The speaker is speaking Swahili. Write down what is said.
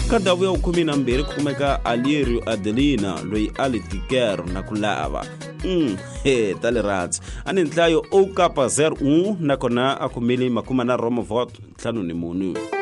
ka ndhawu ya 12 ku kumeka Alirio Adelina loyi a li tikero na ku lava ta lerhatsi a ni nhlayo o kapa 01 nakona a khumile 40 voto 5 ni munhu.